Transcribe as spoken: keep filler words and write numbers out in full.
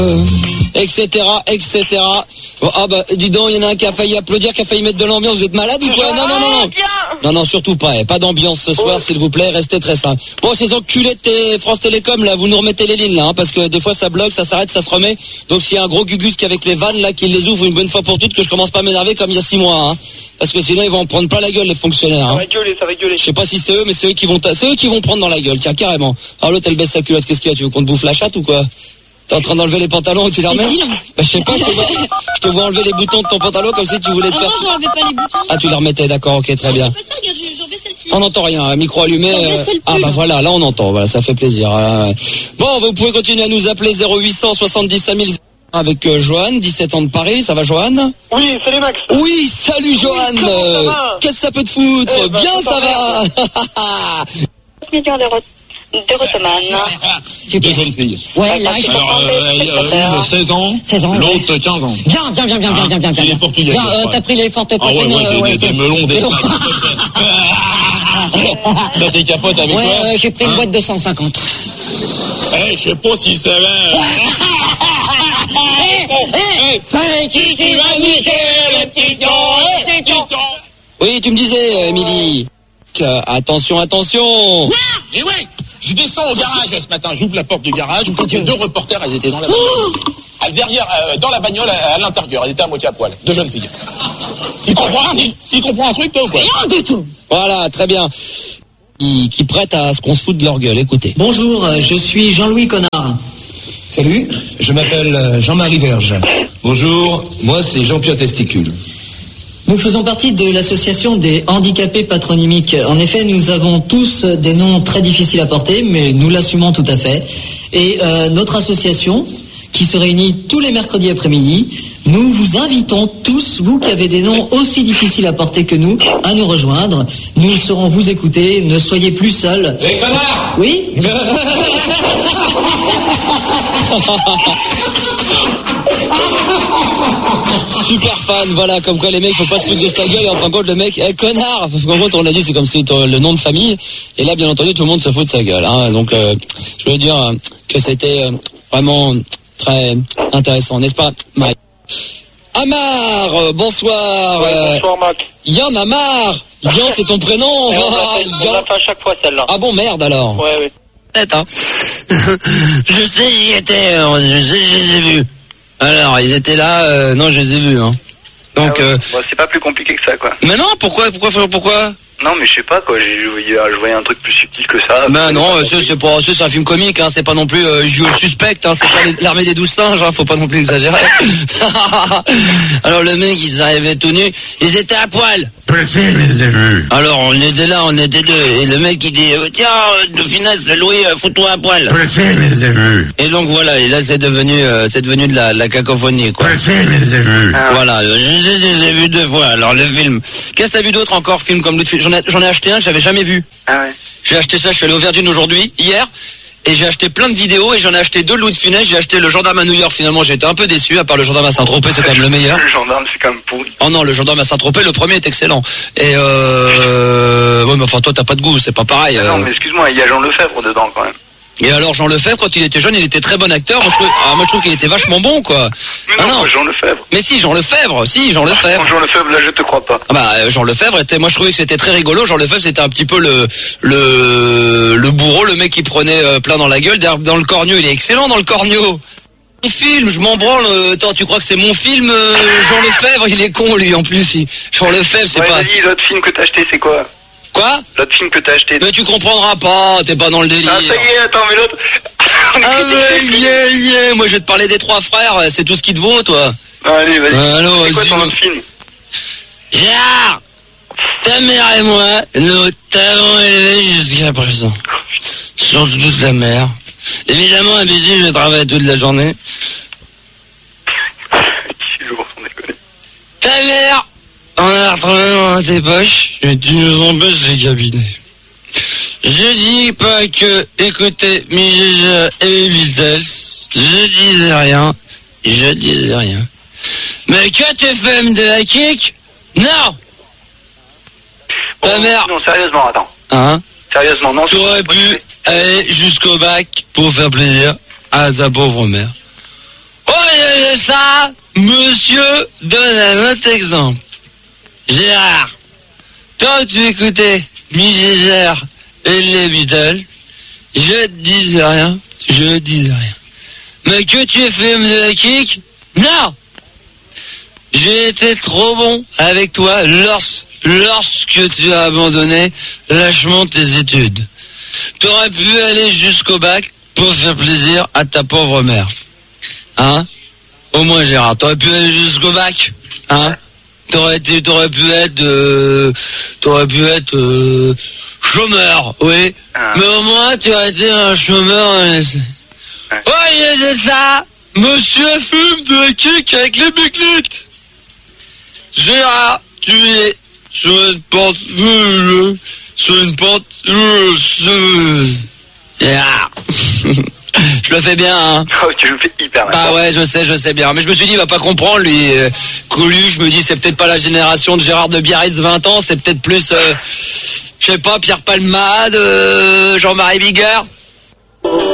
Euh, etc, etc. Oh, ah bah dis donc, il y en a un qui a failli applaudir, qui a failli mettre de l'ambiance. Vous êtes malade ou quoi? Non, non, non, non. Non, non, surtout pas. Eh. Pas d'ambiance ce soir, s'il vous plaît. Restez très simple. Bon, ces enculés de t- France Télécom, là, vous nous remettez les lignes, là, hein, parce que des fois ça bloque, ça s'arrête, ça se remet. Donc s'il y a un gros gugus qui avec les vannes, là, qui les ouvre une bonne fois pour toutes, que je commence pas à m'énerver comme il y a six mois, hein. Parce que sinon ils vont en prendre plein la gueule, les fonctionnaires. Hein. Ça va gueuler, ça va gueuler. Je sais pas si c'est eux, mais c'est eux qui vont, ta- c'est eux qui vont prendre dans la gueule. Tiens, carrément. Alors l'autre, elle baisse sa culotte. Qu'est-ce qu'il y a? Tu veux qu'on te bouffe la chatte ou quoi? T'es en train d'enlever les pantalons et tu les remets? Bah, je sais pas, je te, vois, je te vois enlever les boutons de ton pantalon comme si tu voulais te ah faire... non, j'enlevais pas les boutons. Ah, tu les remettais, d'accord, ok, très bien. C'est pas ça, regarde, j'en baissais le pull. On n'entend rien, un micro allumé. Euh... Ah bah voilà, là on entend, voilà, ça fait plaisir. Euh... Bon, vous pouvez continuer à nous appeler zéro huit cent soixante-dix-cinq mille avec euh, Johan, dix-sept ans de Paris, ça va Johan? Oui, salut Max. Oui, salut Johan. Oui, euh... Qu'est-ce que ça peut te foutre? eh ben, Bien, ça va. millions d'euros. De Rotoman. Deux jeunes filles. Ouais, là, je Alors, euh, une seize ans, seize ans, l'autre quinze ans. Bien, bien, bien, bien, bien, bien, bien. C'est les Portugais. Bien, euh, t'as pris les fortes Ah ouais, protéines. ouais, euh, des, ouais, des, des c'est- melons, des... c'est bon. T'as tes capotes avec Ouais, toi euh, j'ai pris une Hein boîte de cent cinquante. Eh, je sais pas si ça va... C'est qui qui va niquer les petits pions, les petits pions. Oui, tu me disais, euh, Émilie. Euh, attention, attention. Et ouais, je descends au garage ce matin, j'ouvre la porte du garage, il y a deux reporters, elles étaient dans la bagnole. Ah, derrière, euh, dans la bagnole, à, à l'intérieur, elles étaient à moitié à poil, deux jeunes filles. Tu comprends, tu, tu comprends un truc, toi, ou quoi? Rien du tout. Voilà, très bien. Qui, qui prêtent à ce qu'on se foute de leur gueule, écoutez. Bonjour, euh, je suis Jean-Louis Connard. Salut, je m'appelle euh, Jean-Marie Verge. Bonjour, moi c'est Jean-Pierre Testicule. Nous faisons partie de l'association des handicapés patronymiques. En effet, nous avons tous des noms très difficiles à porter, mais nous l'assumons tout à fait. Et euh, notre association, qui se réunit tous les mercredis après-midi, nous vous invitons tous, vous qui avez des noms aussi difficiles à porter que nous, à nous rejoindre. Nous saurons vous écouter, ne soyez plus seuls. Les connards! Oui? Super fan, voilà, comme quoi les mecs, faut pas se foutre de sa gueule, et en fin de compte, le mec, eh, connard! Parce qu'en compte, on l'a dit, c'est comme si c'était le nom de famille, et là, bien entendu, tout le monde se fout de sa gueule, hein. Donc, euh, je veux dire euh, que c'était euh, vraiment très intéressant, n'est-ce pas, Mike? Amar, euh, bonsoir. Ouais, euh, bonsoir Max. Yann Amar. Yann, c'est ton prénom? Et on Ah, l'a fait- on Yann. l'a fait à chaque fois celle-là. Ah bon, merde alors. Ouais, ouais. Peut-être, hein. Je sais, ils étaient, euh, je sais, je les ai vus. Alors, ils étaient là, euh, non, je les ai vus, hein. Donc, Ah ouais. euh, Bon, c'est pas plus compliqué que ça, quoi. mais non, pourquoi, pourquoi, pourquoi? Non, mais je sais pas, quoi. J'ai- Je voyais, je voyais un truc plus subtil que ça. Ben non, euh, c'est c'est pas, c'est c'est un film comique, hein, c'est pas non plus euh, Joue le suspect, hein, c'est pas les- l'armée des douze singes, hein, faut pas non plus exagérer. Alors le mec, ils arrivaient tout nus, ils étaient à poil. Le film, je les ai vus. Alors on était là, on était deux, et le mec il dit, euh, tiens, euh, de finesse, Louis, euh, fous-toi à poil. Le film, je les ai vus. Et donc voilà, et là c'est devenu, euh, c'est devenu de la, la cacophonie, quoi. Le film, je les ai vus. Voilà, je, je- je les ai vus deux fois. Alors le film, qu'est-ce que t'as vu d'autre encore, film comme l'autre film? J'en ai, j'en ai acheté un que j'avais jamais vu. Ah ouais. J'ai acheté ça, je suis allé au Verdun aujourd'hui, hier, et j'ai acheté plein de vidéos, et j'en ai acheté deux Louis de Funès, j'ai acheté le gendarme à New York, finalement j'ai été un peu déçu, à part le gendarme à Saint-Tropez, c'est quand même le meilleur. Le gendarme, c'est quand même pourri. Oh non, le gendarme à Saint-Tropez, le premier est excellent. Et euh... ouais, mais enfin toi t'as pas de goût, c'est pas pareil. Non, euh. mais excuse-moi, il y a Jean Lefebvre dedans, quand même. Et alors Jean Lefebvre, quand il était jeune, il était très bon acteur, moi je trouve, ah, moi, je trouve qu'il était vachement bon, quoi. Mais Ah non, non. moi, Jean Lefebvre. Mais si, Jean Lefebvre, si, Jean Lefebvre. Jean Lefebvre, là, je te crois pas. Ah bah euh, Jean Lefebvre était, moi je trouvais que c'était très rigolo. Jean Lefebvre c'était un petit peu le le le bourreau, le mec qui prenait euh, plein dans la gueule. D'ailleurs, dans le corneau, il est excellent dans le corneau. Mon film, je m'en branle. euh, Attends, tu crois que c'est mon film, euh, Jean Lefebvre? Il est con lui en plus. Il... Jean Lefebvre, c'est Ouais, pas. vas-y, l'autre film que t'as acheté, c'est quoi? Quoi? L'autre film que t'as acheté. Mais tu comprendras pas. T'es pas dans le délire. Ah, ça y est, attends, mais l'autre. On Ah écrit ouais, des films. yeah, yeah. Moi je vais te parler des trois frères. C'est tout ce qui te vaut, toi. Ah, allez, vas-y. Euh, allô, c'est quoi vas-y. ton autre film? Gérard, ta mère et moi, nous t'avons élevé jusqu'à présent. Surtout toute la mère. Évidemment, à midi, je travaille toute la journée. Dix jours, sans déconner. Ta mère, on a retrouvé dans tes poches, et tu nous empêches les cabinets. Je dis pas que, écoutez, mes Gégé et mes vitesses, je disais rien, je disais rien. Mais que tu fais de la kick? Non! Ta Bon, mère, Non, sérieusement, attends. hein? Sérieusement, non. Tu aurais pu aller jusqu'au bac pour faire plaisir à ta pauvre mère. de ça, monsieur donne un autre exemple. Gérard, toi tu écoutais Mick Jagger et les Beatles, je te disais rien, je disais rien. Mais que tu fumes de la kick, non. J'ai été trop bon avec toi lors, lorsque tu as abandonné lâchement tes études. T'aurais pu aller jusqu'au bac pour faire plaisir à ta pauvre mère. Hein? Au moins Gérard, t'aurais pu aller jusqu'au bac. Hein? T'aurais été, t'aurais pu être, euh, t'aurais pu être, euh, chômeur, oui. Ah. Mais au moins tu aurais été un chômeur. Euh, oui, c'est ça. Monsieur fume de la kick avec les biglites. Gérard, tu es sur une pente, euh, sur une pente, euh, euh, Gérard. Je le fais bien, hein. Oh, tu le fais hyper bien. Bah ouais, je sais, je sais bien. Mais je me suis dit, il va pas comprendre, lui. Euh, Coluche, je me dis, c'est peut-être pas la génération de Gérard de Biarritz, vingt ans, c'est peut-être plus, euh, je sais pas, Pierre Palmade, euh, Jean-Marie Bigard.